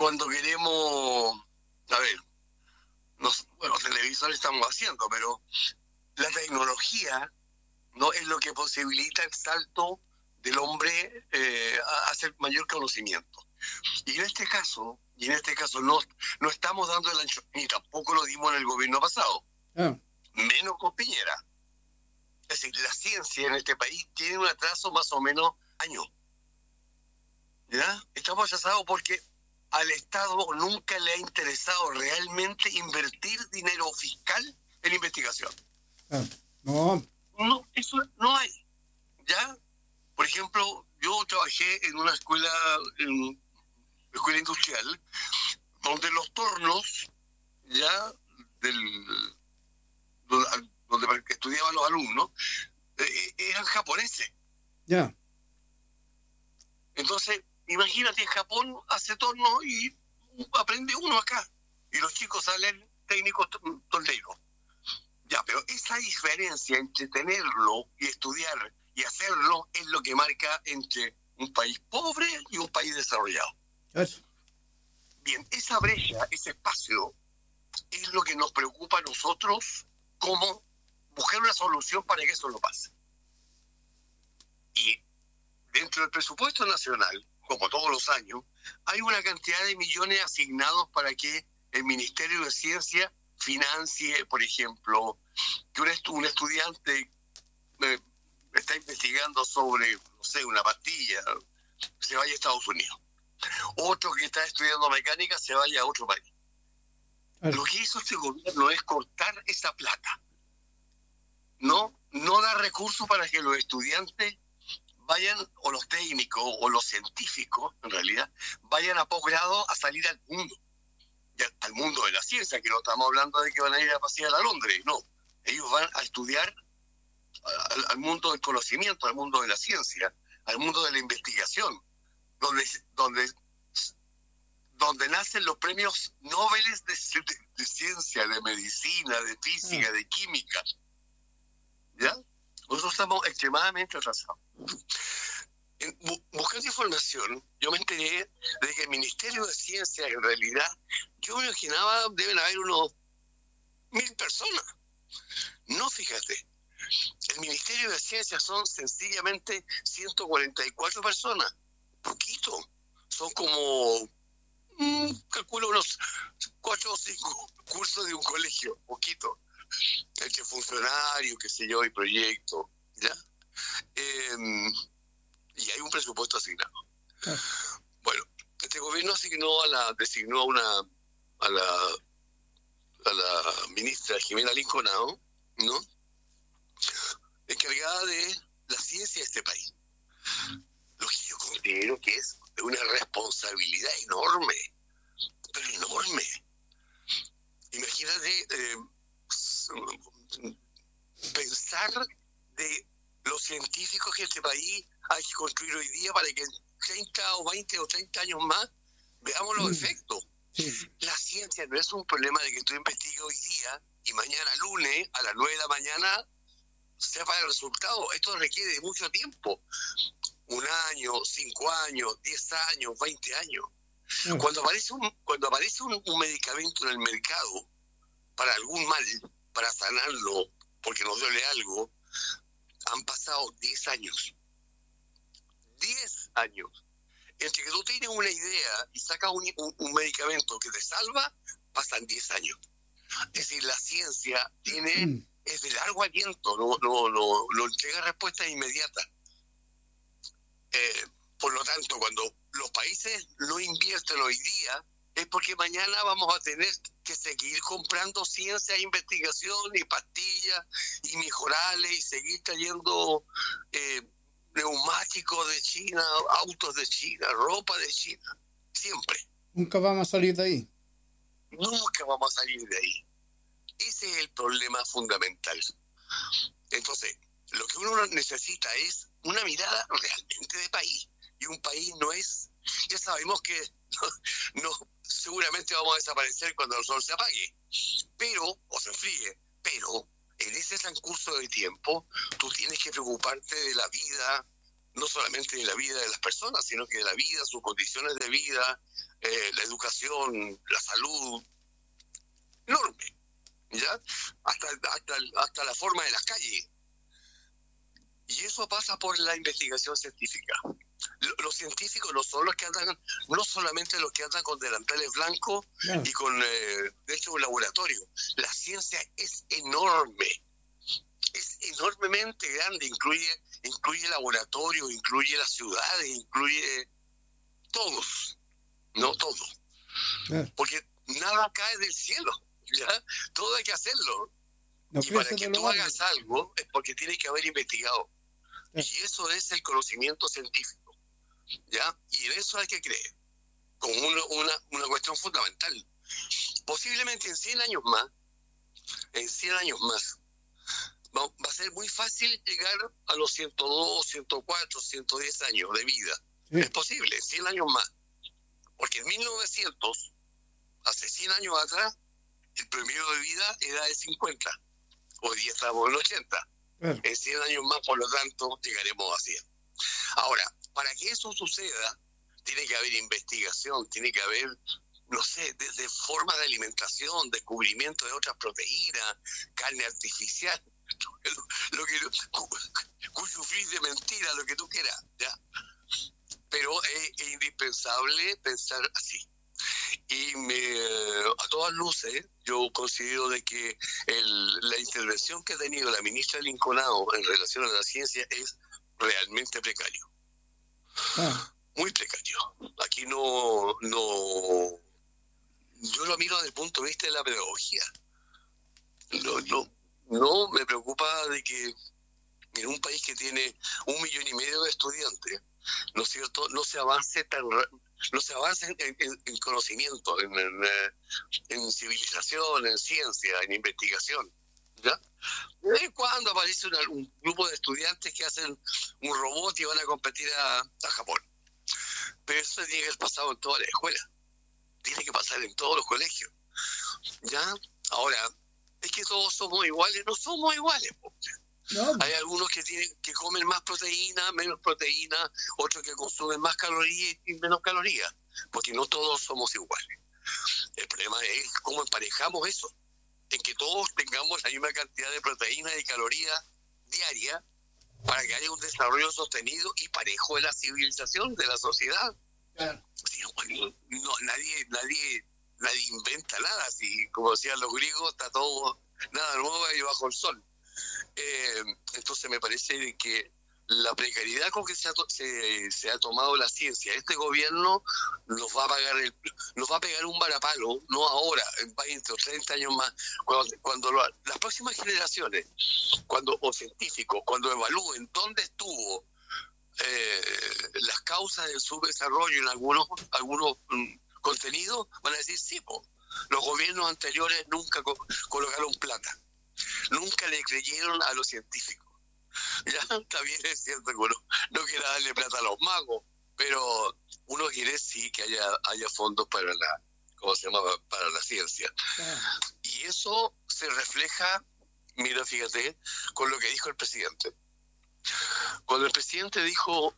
cuando queremos, a ver, bueno, televisores estamos haciendo, pero la tecnología no es lo que posibilita el salto del hombre a hacer mayor conocimiento. Y en este caso no estamos dando el ancho, ni tampoco lo dimos en el gobierno pasado, menos con Piñera. Es decir, la ciencia en este país tiene un atraso más o menos años. ¿Ya? Estamos atrasados porque al Estado nunca le ha interesado realmente invertir dinero fiscal en investigación. No, eso no hay. ¿Ya? Por ejemplo, yo trabajé en una escuela industrial, donde los tornos, ya, donde estudiaban los alumnos, eran japoneses. Ya. Entonces, imagínate, en Japón hace torno y aprende uno acá. Y los chicos salen técnicos torneros. Ya, pero esa diferencia entre tenerlo y estudiar y hacerlo es lo que marca entre un país pobre y un país desarrollado. Eso. Bien, esa brecha, ese espacio, es lo que nos preocupa a nosotros, como buscar una solución para que eso no pase. Y dentro del presupuesto nacional, como todos los años, hay una cantidad de millones asignados para que el Ministerio de Ciencia financie, por ejemplo, que un estudiante está investigando sobre, no sé, una pastilla, se vaya a Estados Unidos. Otro que está estudiando mecánica se vaya a otro país. Lo que hizo este gobierno es cortar esa plata. No da recursos para que los estudiantes vayan, o los técnicos, o los científicos, en realidad, vayan a posgrado a salir al mundo. Al mundo de la ciencia, que no estamos hablando de que van a ir a pasear a Londres, no. Ellos van a estudiar al mundo del conocimiento, al mundo de la ciencia, al mundo de la investigación, donde nacen los premios Nobel de ciencia, de medicina, de física, de química. ¿Ya? Nosotros estamos extremadamente atrasados. Buscando información, yo me enteré de que el Ministerio de Ciencia, en realidad, yo me imaginaba deben haber unos 1.000 personas. No, fíjate. El Ministerio de Ciencia son sencillamente 144 personas. Poquito. Son como, calculo, unos 4 o 5 cursos de un colegio. Poquito. Entre funcionarios, qué sé yo, y proyectos. ¿Ya? Y hay un presupuesto asignado. Bueno, este gobierno designó a la ministra Jimena Linconao, ¿no? Encargada de la ciencia de este país. Lo que yo considero que es una responsabilidad enorme, pero enorme. Imagínate pensar de los científicos que este país hay que construir hoy día para que en 30 o 20 o 30 años más veamos los efectos. Sí. La ciencia no es un problema de que tú investigues hoy día y mañana lunes a las 9 de la mañana sepa el resultado. Esto requiere de mucho tiempo. 1 año, 5 años, 10 años, 20 años. Cuando aparece un medicamento en el mercado para algún mal, para sanarlo, porque nos duele algo, han pasado 10 años. 10 años. Entre que tú tienes una idea y sacas un medicamento que te salva, pasan 10 años. Es decir, la ciencia es de largo aliento, no entrega respuestas inmediatas. Por lo tanto, cuando los países no invierten hoy día, es porque mañana vamos a tener que seguir comprando ciencia e investigación y pastillas y mejorales y seguir trayendo neumáticos de China, autos de China, ropa de China, siempre. Nunca vamos a salir de ahí. Nunca vamos a salir de ahí. Ese es el problema fundamental. Entonces, lo que uno necesita es una mirada realmente de país. Y un país no es... Ya sabemos que seguramente vamos a desaparecer cuando el sol se apague, o se enfríe, pero en ese transcurso de tiempo tú tienes que preocuparte de la vida no solamente de la vida de las personas, sino que de la vida, sus condiciones de vida, la educación, la salud, enorme, ¿ya? Hasta la forma de las calles. Y eso pasa por la investigación científica. Los científicos no son los que andan, no solamente los que andan con delantales blancos y con, de hecho, un laboratorio. La ciencia es enorme, es enormemente grande, incluye laboratorios, incluye las ciudades, incluye todos, no todo, porque nada cae del cielo, ¿ya? Todo hay que hacerlo. No, y para que tú hagas algo es porque tienes que haber investigado. Y eso es el conocimiento científico, ¿ya? Y en eso hay que creer, como una cuestión fundamental. Posiblemente en 100 años más, va a ser muy fácil llegar a los 102, 104, 110 años de vida. Sí. Es posible, en 100 años más. Porque en 1900, hace 100 años atrás, el promedio de vida era de 50. Hoy día estamos en 80. En 100 años más, por lo tanto, llegaremos a 100. Ahora, para que eso suceda, tiene que haber investigación, tiene que haber, no sé, desde formas de alimentación, descubrimiento de otras proteínas, carne artificial, cuchuflis de mentira, lo que tú quieras, ¿ya? Pero es indispensable pensar así. Y a todas luces, yo considero de que la intervención que ha tenido la ministra Linconado en relación a la ciencia es realmente precario. Muy precario. Aquí yo lo miro desde el punto de vista de la pedagogía. No me preocupa de que en un país que tiene 1,5 millones de estudiantes, ¿no es cierto?, no se avance en conocimiento, en civilización, en ciencia, en investigación, ¿ya? De vez en cuando aparece un grupo de estudiantes que hacen un robot y van a competir a Japón. Pero eso tiene que haber pasado en toda la escuela, tiene que pasar en todos los colegios, ¿ya? Ahora, es que todos somos iguales, no somos iguales, no. Hay algunos que comen más proteína, menos proteína, otros que consumen más calorías y menos calorías, porque no todos somos iguales. El problema es cómo emparejamos eso, en que todos tengamos la misma cantidad de proteínas y calorías diarias para que haya un desarrollo sostenido y parejo de la civilización, de la sociedad. Claro. Si no, nadie inventa nada, si como decían los griegos, está todo, nada nuevo ahí bajo el sol. Entonces me parece que la precariedad con que se ha tomado la ciencia, este gobierno nos va a pegar un varapalo, no ahora, en 20 o 30 años más, cuando las próximas generaciones, o científicos, cuando evalúen dónde estuvo las causas del subdesarrollo en algunos contenidos, van a decir, sí, los gobiernos anteriores nunca colocaron plata. Nunca le creyeron a los científicos. Ya está bien, es cierto que uno no quiere darle plata a los magos, pero uno quiere sí que haya fondos para para la ciencia. Y eso se refleja, mira, fíjate, con lo que dijo el presidente. Cuando el presidente dijo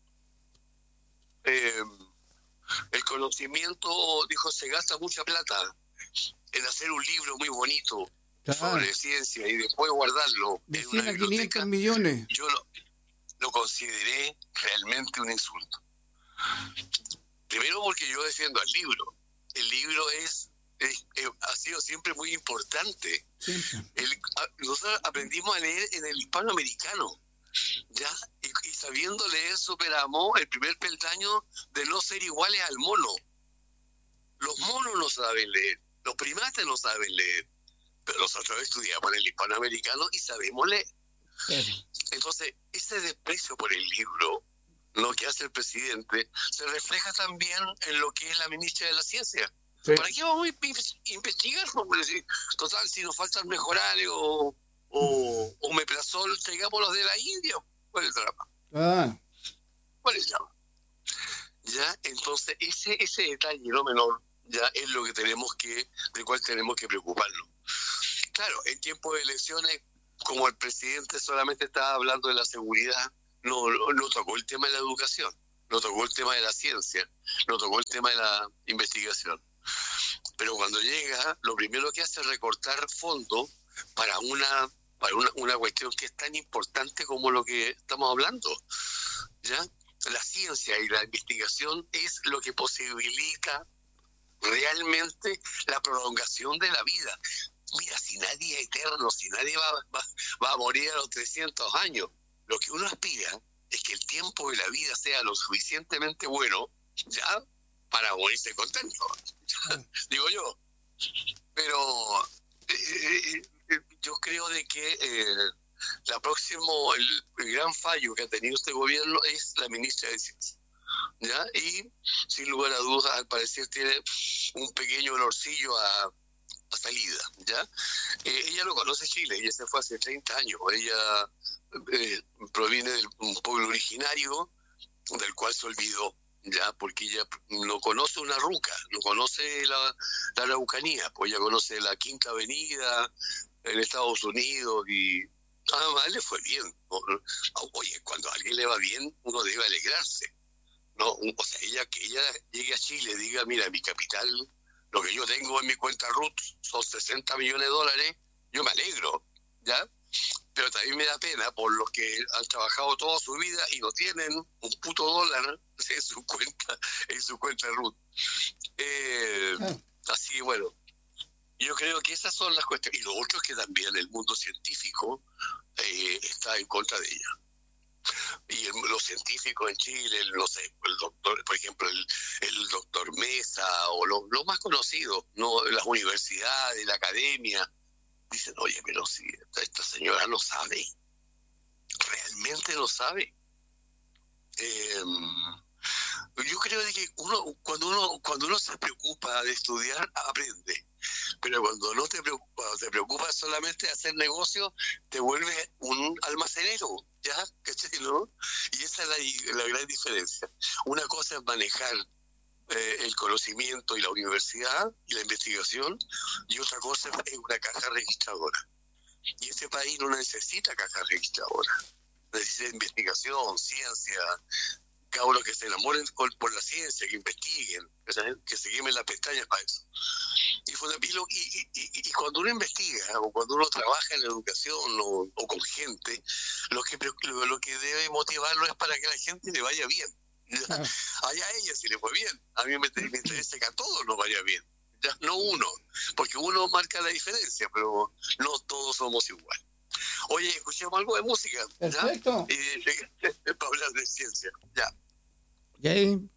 el conocimiento, dijo, se gasta mucha plata en hacer un libro muy bonito sobre ciencia y después guardarlo en una biblioteca, 500 millones. Yo lo consideré realmente un insulto. Primero porque yo defiendo al libro. El libro ha sido siempre muy importante. Nosotros aprendimos a leer en el hispanoamericano, ¿ya? Y sabiendo leer superamos el primer peldaño de no ser iguales al mono. Los monos no saben leer, los primates no saben leer, pero nosotros estudiamos en el hispanoamericano y sabemos leer. Entonces, ese desprecio por el libro, lo que hace el presidente, se refleja también en lo que es la ministra de la Ciencia. Sí. ¿Para qué vamos a investigar? Total, si nos faltan mejorales o omeprazol, traigámoslos de la India. ¿Cuál es el drama? ¿Cuál es el drama? ¿Ya? Entonces, ese detalle no menor ya es lo que del cual tenemos que preocuparnos. Claro, en tiempos de elecciones, como el presidente solamente estaba hablando de la seguridad, no tocó el tema de la educación, no tocó el tema de la ciencia, no tocó el tema de la investigación. Pero cuando llega, lo primero que hace es recortar fondos para una cuestión que es tan importante como lo que estamos hablando, ¿ya? La ciencia y la investigación es lo que posibilita realmente la prolongación de la vida. Mira, si nadie es eterno, si nadie va a morir a los 300 años, lo que uno aspira es que el tiempo de la vida sea lo suficientemente bueno, ya, para morirse contento, digo yo. Pero yo creo de que el gran fallo que ha tenido este gobierno es la ministra de Ciencia, ¿ya? Y sin lugar a dudas, al parecer tiene un pequeño olorcillo a salida, ¿ya? Ella no conoce Chile, ella se fue hace 30 años, ella proviene de un pueblo originario del cual se olvidó, ya, porque ella no conoce una ruca, no conoce la Araucanía, pues ella conoce la Quinta Avenida en Estados Unidos y además le fue bien. Oye, cuando a alguien le va bien, uno debe alegrarse, ¿no? O sea, que ella llegue a Chile y diga, mira, mi capital, lo que yo tengo en mi cuenta RUT son $60 millones, yo me alegro, ¿ya? Pero también me da pena por los que han trabajado toda su vida y no tienen un puto dólar en su cuenta RUT. Así que bueno, yo creo que esas son las cuestiones. Y lo otro es que también el mundo científico está en contra de ella. Y los científicos en Chile, no sé, el doctor, por ejemplo, el doctor Mesa o los más conocidos, ¿no? Las universidades, la academia, dicen, oye, pero si esta señora no sabe, realmente no sabe. Yo creo que cuando uno se preocupa de estudiar, aprende. Pero cuando no te preocupas solamente de hacer negocio, te vuelves un almacenero, ¿ya? ¿Cachai, no? Y esa es la gran diferencia. Una cosa es manejar el conocimiento y la universidad y la investigación, y otra cosa es una caja registradora. Y este país no necesita caja registradora, necesita investigación, ciencia, cabros que se enamoren por la ciencia, que investiguen, que se quemen las pestañas para eso. Y cuando uno investiga o cuando uno trabaja en la educación o con gente, lo que debe motivarlo es para que a la gente le vaya bien. Allá a ella si le fue bien, a mí me interesa que a todos nos vaya bien, ya, no uno, porque uno marca la diferencia, pero no todos somos igual. Oye, escuchemos algo de música. Perfecto. ¿Ya? Para hablar de ciencia. Ya. Okay.